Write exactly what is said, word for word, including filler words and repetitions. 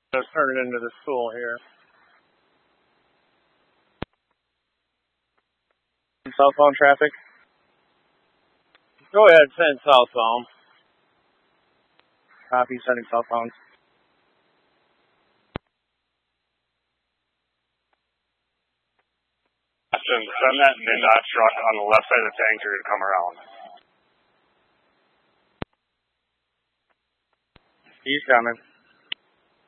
Let's turn it into the school here. Southbound traffic. Go ahead, send southbound. Copy, sending southbound. Send that mid-dot truck on the left side of the tanker to come around. He's coming.